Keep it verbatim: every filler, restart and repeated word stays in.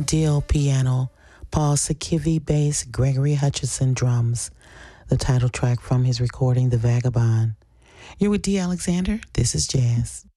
Dio piano, Paul Sakivi bass, Gregory Hutchinson drums. The title track from his recording, The Vagabond. You're with D. Alexander. This is Jazz.